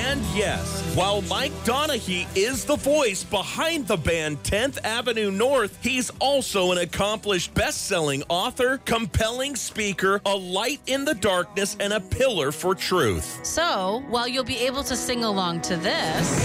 And yes, while Mike Donaghy is the voice behind the band 10th Avenue North, he's also an accomplished best-selling author, compelling speaker, a light in the darkness, and a pillar for truth. So, while you'll be able to sing along to this...